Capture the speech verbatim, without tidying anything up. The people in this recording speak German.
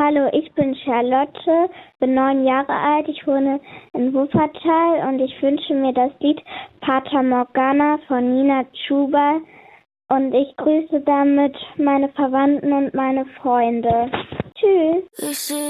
Hallo, ich bin Charlotte, bin neun Jahre alt, ich wohne in Wuppertal und ich wünsche mir das Lied Fata Morgana von Nina Chuba und ich grüße damit meine Verwandten und meine Freunde. Tschüss.